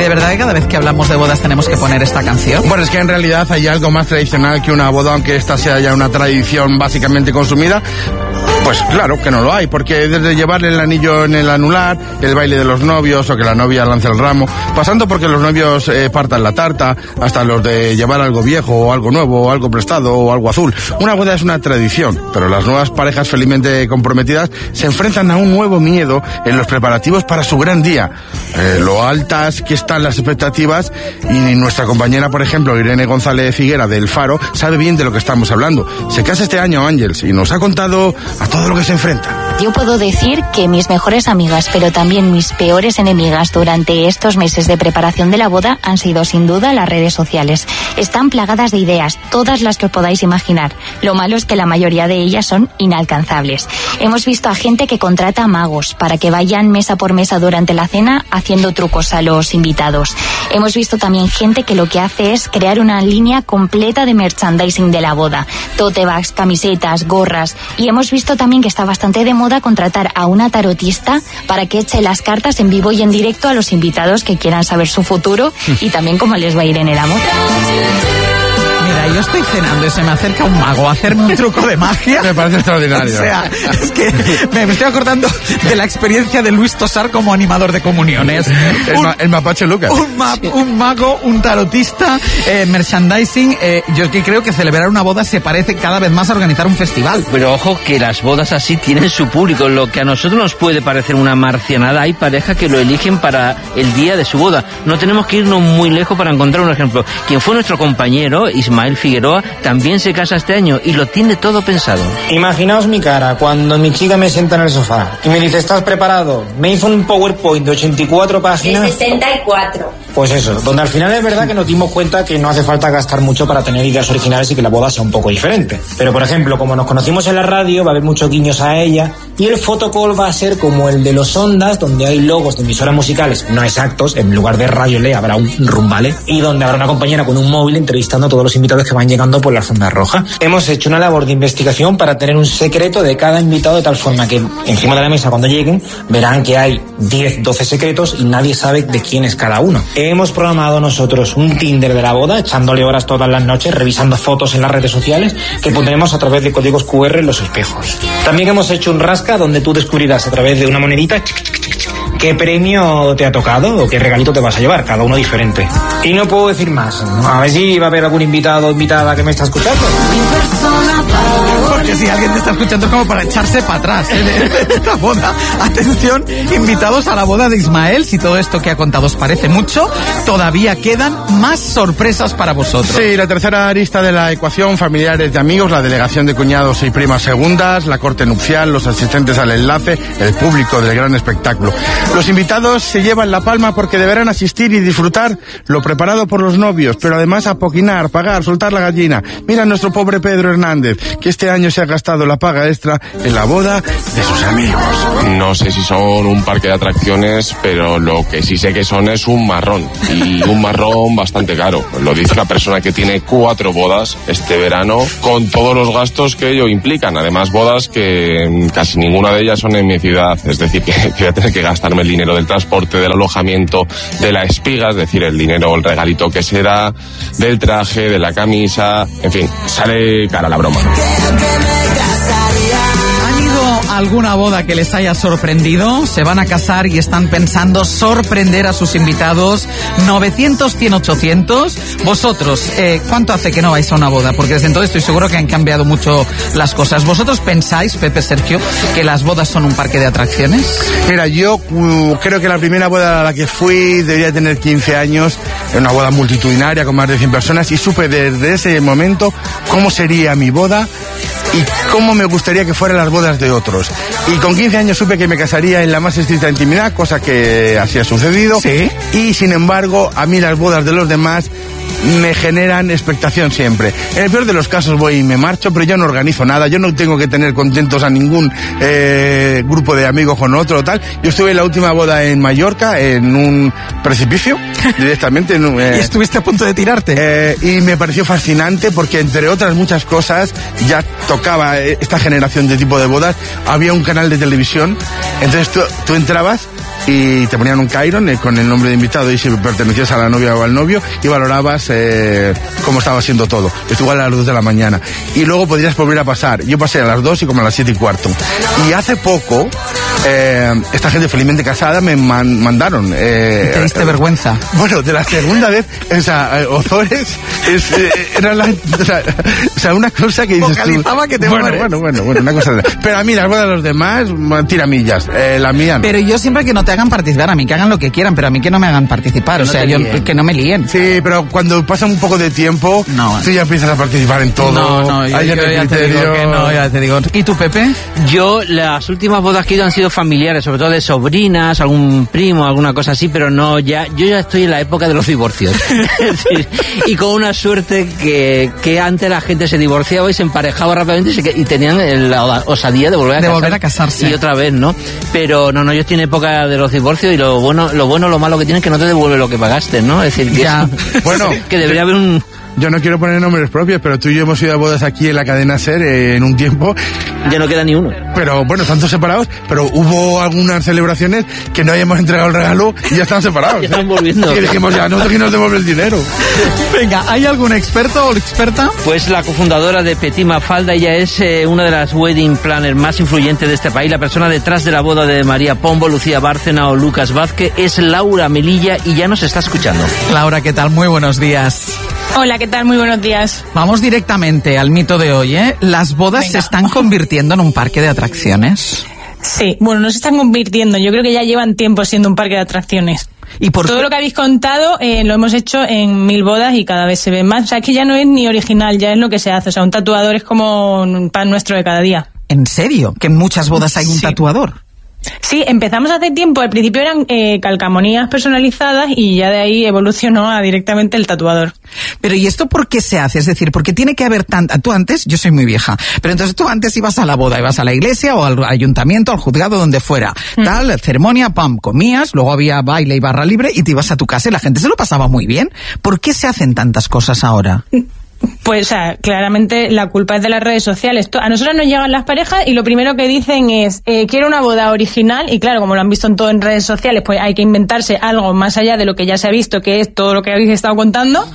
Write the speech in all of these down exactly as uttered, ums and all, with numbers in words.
de verdad que cada vez que hablamos de bodas tenemos que poner esta canción. Bueno, es que en realidad hay algo más tradicional que una boda, aunque esta sea ya una tradición básicamente consumida. Pues claro que no lo hay, porque desde llevarle el anillo en el anular, el baile de los novios o que la novia lance el ramo, pasando porque los novios eh, partan la tarta, hasta los de llevar algo viejo o algo nuevo o algo prestado o algo azul. Una boda es una tradición, pero las nuevas parejas felizmente comprometidas se enfrentan a un nuevo miedo en los preparativos para su gran día. Eh, lo altas que están las expectativas, y nuestra compañera, por ejemplo, Irene González Figuera del Faro, sabe bien de lo que estamos hablando. Se casa este año Ángels y nos ha contado a todo lo que se enfrenta. Yo puedo decir que mis mejores amigas, pero también mis peores enemigas durante estos meses de preparación de la boda han sido sin duda las redes sociales. Están plagadas de ideas, todas las que os podáis imaginar. Lo malo es que la mayoría de ellas son inalcanzables. Hemos visto a gente que contrata magos para que vayan mesa por mesa durante la cena haciendo trucos a los invitados. Hemos visto también gente que lo que hace es crear una línea completa de merchandising de la boda. Tote bags, camisetas, gorras. Y hemos visto también que está bastante de moda contratar a una tarotista para que eche las cartas en vivo y en directo a los invitados que quieran saber su futuro y también cómo les va a ir en el amor. Mira, yo estoy cenando y se me acerca un mago a hacerme un truco de magia. Me parece extraordinario. O sea, es que me estoy acordando de la experiencia de Luis Tosar como animador de comuniones. El, un, ma, el mapache Lucas. Un, ma, un mago, un tarotista, eh, merchandising. Eh, yo que creo que celebrar una boda se parece cada vez más a organizar un festival. Pero ojo que las bodas así tienen su público. Lo que a nosotros nos puede parecer una marcianada, hay parejas que lo eligen para el día de su boda. No tenemos que irnos muy lejos para encontrar un ejemplo. Quien fue nuestro compañero, Ismael Figueroa, también se casa este año y lo tiene todo pensado. Imaginaos mi cara cuando mi chica me sienta en el sofá y me dice: ¿estás preparado? Me hizo un PowerPoint de ochenta y cuatro páginas. De sesenta y cuatro. Pues eso, donde al final es verdad que nos dimos cuenta que no hace falta gastar mucho para tener ideas originales y que la boda sea un poco diferente. Pero por ejemplo, como nos conocimos en la radio, va a haber muchos guiños a ella, y el photocall va a ser como el de los Ondas, donde hay logos de emisoras musicales no exactos, en lugar de Radio Le habrá un rumbale, y donde habrá una compañera con un móvil entrevistando a todos los invitados que van llegando por la alfombra roja. Hemos hecho una labor de investigación para tener un secreto de cada invitado, de tal forma que encima de la mesa, cuando lleguen, verán que hay diez, doce secretos y nadie sabe de quién es cada uno. Hemos programado nosotros un Tinder de la boda, echándole horas todas las noches, revisando fotos en las redes sociales, que pondremos a través de códigos cu erre en los espejos. También hemos hecho un rasca donde tú descubrirás a través de una monedita qué premio te ha tocado o qué regalito te vas a llevar, cada uno diferente. Y no puedo decir más, ¿no? A ver si va a haber algún invitado o invitada que me está escuchando. Porque si alguien te está escuchando es como para echarse para atrás, ¿eh? de, de esta boda. Atención, invitados a la boda de Ismael. Si todo esto que ha contado os parece mucho, todavía quedan más sorpresas para vosotros. Sí, la tercera arista de la ecuación: familiares de amigos, la delegación de cuñados y primas segundas, la corte nupcial, los asistentes al enlace, el público del gran espectáculo. Los invitados se llevan la palma porque deberán asistir y disfrutar lo preparado por los novios, pero además apoquinar, pagar, soltar la gallina. Mira a nuestro pobre Pedro Hernández, que este año se ha gastado la paga extra en la boda de sus amigos. No sé si son un parque de atracciones, pero lo que sí sé que son es un marrón, y un marrón bastante caro. Lo dice una persona que tiene cuatro bodas este verano, con todos los gastos que ello implican. Además, bodas que casi ninguna de ellas son en mi ciudad, es decir, que, que voy a tener que gastarme el dinero del transporte, del alojamiento, de la espiga, es decir, el dinero o el regalito que se da, del traje, de la camisa, en fin, sale cara la broma. ¿Alguna boda que les haya sorprendido? Se van a casar y están pensando sorprender a sus invitados. novecientos, cien, ochocientos. Vosotros, eh, ¿cuánto hace que no vais a una boda? Porque desde entonces estoy seguro que han cambiado mucho las cosas. ¿Vosotros pensáis, Pepe, Sergio, que las bodas son un parque de atracciones? Mira, yo uh, creo que la primera boda a la que fui debía tener quince años, una boda multitudinaria con más de cien personas, y supe desde ese momento cómo sería mi boda y cómo me gustaría que fueran las bodas de otros. Y con quince años supe que me casaría en la más estricta intimidad, cosa que así ha sucedido. ¿Sí? Y sin embargo, a mí las bodas de los demás me generan expectación siempre. En el peor de los casos voy y me marcho, pero yo no organizo nada, yo no tengo que tener contentos a ningún eh, grupo de amigos con otro o tal. Yo estuve en la última boda en Mallorca, en un precipicio, directamente. En un, eh, ¿Y estuviste a punto de tirarte? Eh, y me pareció fascinante porque, entre otras muchas cosas, ya tocaba esta generación de tipo de bodas. Había un canal de televisión, entonces tú, tú entrabas y te ponían un Chiron eh, con el nombre de invitado y si pertenecías a la novia o al novio y valorabas eh, cómo estaba siendo todo. Esto igual a las dos de la mañana. Y luego podrías volver a pasar. Yo pasé a las dos y como a las siete y cuarto. Y hace poco, eh, esta gente felizmente casada me man, mandaron... Eh, ¿Te diste eh, vergüenza? Bueno, de la segunda vez, o sea, eh, Ozores es, eh, era la... O sea, o sea, una cosa que dices tú... que te bueno, bueno, bueno, bueno, una cosa... Pero a mí las bodas de los demás, tiramillas. Eh, la mía no. Pero yo siempre que no te hagan participar, a mí que hagan lo que quieran, pero a mí que no me hagan participar, Que o no sea, te yo líen. que no me líen. Sí, pero cuando pasa un poco de tiempo, No. tú ya empiezas a participar en todo. No, no, yo, Hay yo en el ya te digo criterio. que no, ya te digo. ¿Y tú, Pepe? Yo, las últimas bodas que he ido han sido familiares, sobre todo de sobrinas, algún primo, alguna cosa así, pero no, ya, yo ya estoy en la época de los divorcios. Es decir, y con una suerte que, que antes la gente se divorciaba y se emparejaba rápidamente y, se, y tenían la osadía de volver a De casarse. volver a casarse. Y otra vez, ¿no? Pero no, no, yo estoy en época de los divorcios y lo bueno, lo bueno, lo malo que tiene es que no te devuelve lo que pagaste, ¿no? Es decir, que, Ya. Bueno, que debería haber un... Yo no quiero poner nombres propios, pero tú y yo hemos ido a bodas aquí en la cadena SER eh, en un tiempo. Ya no queda ni uno. Pero bueno, tanto separados, pero hubo algunas celebraciones que no habíamos entregado el regalo y ya están separados. Ya están volviendo. Y dijimos, ya, nosotros que nos devuelve el dinero. Venga, ¿hay algún experto o experta? Pues la cofundadora de Petit Mafalda, ella es eh, una de las wedding planners más influyentes de este país. La persona detrás de la boda de María Pombo, Lucía Bárcena o Lucas Vázquez es Laura Melilla y ya nos está escuchando. Laura, ¿qué tal? Muy buenos días. Hola, ¿qué tal? Muy buenos días. Vamos directamente al mito de hoy, ¿eh? ¿Las bodas Venga. se están convirtiendo en un parque de atracciones? Sí, bueno, no se están convirtiendo. Yo creo que ya llevan tiempo siendo un parque de atracciones. ¿Y por Todo qué? lo que habéis contado eh, lo hemos hecho en mil bodas y cada vez se ve más. O sea, es que ya no es ni original, ya es lo que se hace. O sea, un tatuador es como un pan nuestro de cada día. ¿En serio? ¿Que en muchas bodas hay un Sí. tatuador? Sí, empezamos hace tiempo. Al principio eran eh, calcamonías personalizadas y ya de ahí evolucionó a directamente el tatuador. Pero ¿y esto por qué se hace? Es decir, porque tiene que haber tanta... Tú antes, yo soy muy vieja, pero entonces tú antes ibas a la boda, ibas a la iglesia o al ayuntamiento, al juzgado, donde fuera. Mm. Tal, ceremonia, pam, comías, luego había baile y barra libre y te ibas a tu casa y la gente se lo pasaba muy bien. ¿Por qué se hacen tantas cosas ahora? Pues, o sea, claramente la culpa es de las redes sociales. To- A nosotros nos llegan las parejas y lo primero que dicen es, eh, quiero una boda original, y claro, como lo han visto en todo en redes sociales, pues hay que inventarse algo más allá de lo que ya se ha visto, que es todo lo que habéis estado contando,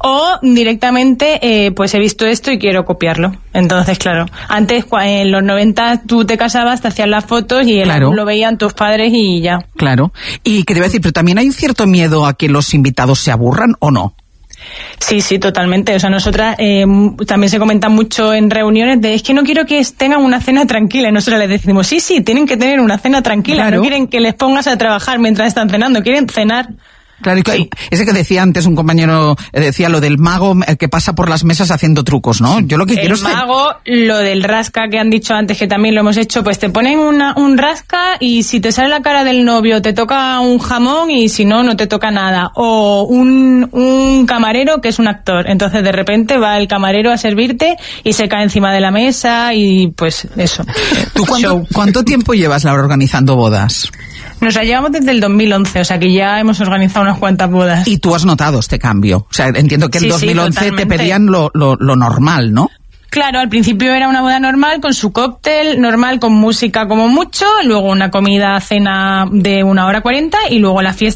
o directamente, eh, pues he visto esto y quiero copiarlo. Entonces, claro, antes, cua- en los noventa, tú te casabas, te hacías las fotos y el Claro. álbum lo veían tus padres y ya. Claro. Y que te iba a decir, pero también hay un cierto miedo a que los invitados se aburran, ¿o no? Sí, sí, totalmente. O sea, nosotras eh, también se comenta mucho en reuniones de es que no quiero que tengan una cena tranquila. Y nosotros les decimos, sí, sí, tienen que tener una cena tranquila. Claro. No quieren que les pongas a trabajar mientras están cenando, quieren cenar. Claro, y que- Sí. ese que decía antes un compañero, eh, decía lo del mago eh, que pasa por las mesas haciendo trucos, ¿no? Yo lo que quiero El es... que- mago, lo del rasca que han dicho antes, que también lo hemos hecho, pues te ponen una, un rasca y si te sale la cara del novio te toca un jamón y si no, no te toca nada. O un, un camarero que es un actor. Entonces de repente va el camarero a servirte y se cae encima de la mesa y pues eso. ¿Tú cuánto, Show. cuánto tiempo llevas, Laura, organizando bodas? Nos la llevamos desde el dos mil once, o sea que ya hemos organizado unas cuantas bodas. Y tú has notado este cambio. O sea, entiendo que en Sí, sí, dos mil once te totalmente. pedían lo, lo, lo normal, ¿no? Claro, al principio era una boda normal con su cóctel, normal con música como mucho, luego una comida, cena de una hora cuarenta y luego la fiesta